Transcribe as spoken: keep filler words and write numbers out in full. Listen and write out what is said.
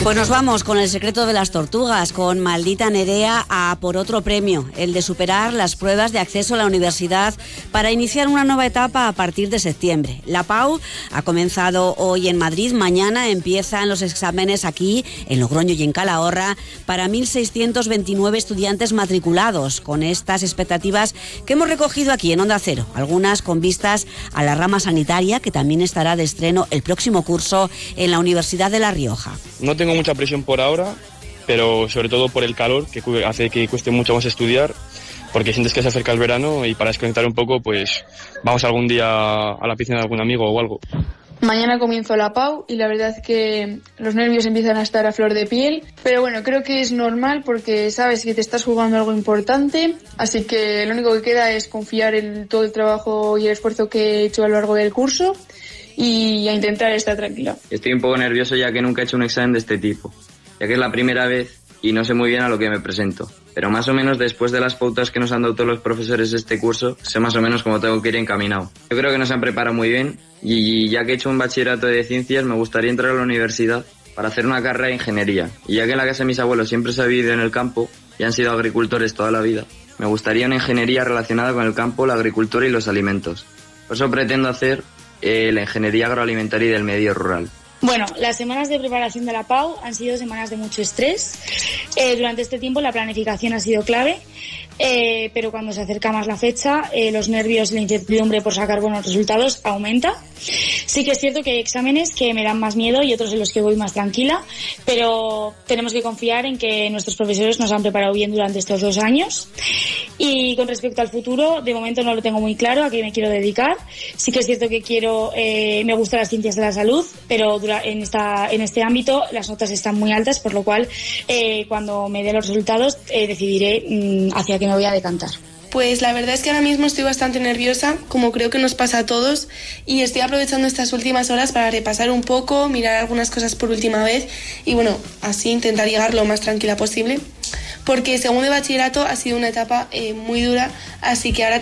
Pues nos vamos con El secreto de las tortugas, con Maldita Nerea, a por otro premio, el de superar las pruebas de acceso a la universidad para iniciar una nueva etapa a partir de septiembre. La PAU ha comenzado hoy en Madrid, mañana empiezan los exámenes aquí, en Logroño y en Calahorra, para mil seiscientos veintinueve estudiantes matriculados, con estas expectativas que hemos recogido aquí en Onda Cero, algunas con vistas a la rama sanitaria, que también estará de estreno el próximo curso en la Universidad de La Rioja. No tengo mucha presión por ahora, pero sobre todo por el calor, que hace que cueste mucho más estudiar, porque sientes que se acerca el verano y para desconectar un poco, pues vamos algún día a la piscina de algún amigo o algo. Mañana comienzo la PAU y la verdad es que los nervios empiezan a estar a flor de piel, pero bueno, creo que es normal porque sabes que te estás jugando algo importante, así que lo único que queda es confiar en todo el trabajo y el esfuerzo que he hecho a lo largo del curso y a intentar estar tranquila. Estoy un poco nervioso ya que nunca he hecho un examen de este tipo, ya que es la primera vez y no sé muy bien a lo que me presento. Pero más o menos después de las pautas que nos han dado todos los profesores de este curso, sé más o menos cómo tengo que ir encaminado. Yo creo que nos han preparado muy bien y ya que he hecho un bachillerato de ciencias, me gustaría entrar a la universidad para hacer una carrera de ingeniería. Y ya que en la casa de mis abuelos siempre se ha vivido en el campo y han sido agricultores toda la vida, me gustaría una ingeniería relacionada con el campo, la agricultura y los alimentos. Por eso pretendo hacer eh, la ingeniería agroalimentaria y del medio rural. Bueno, las semanas de preparación de la PAU han sido semanas de mucho estrés. Eh, durante este tiempo la planificación ha sido clave, eh, pero cuando se acerca más la fecha, eh, los nervios y la incertidumbre por sacar buenos resultados aumenta. Sí que es cierto que hay exámenes que me dan más miedo y otros en los que voy más tranquila, pero tenemos que confiar en que nuestros profesores nos han preparado bien durante estos dos años. Y con respecto al futuro, de momento no lo tengo muy claro a qué me quiero dedicar. Sí que es cierto que quiero, eh, me gustan las ciencias de la salud, pero en esta en este ámbito las notas están muy altas, por lo cual eh, cuando me dé los resultados eh, decidiré mmm, hacia qué me voy a decantar. Pues la verdad es que ahora mismo estoy bastante nerviosa, como creo que nos pasa a todos, y estoy aprovechando estas últimas horas para repasar un poco, mirar algunas cosas por última vez y bueno, así intentar llegar lo más tranquila posible, porque segundo de bachillerato ha sido una etapa eh, muy dura, así que ahora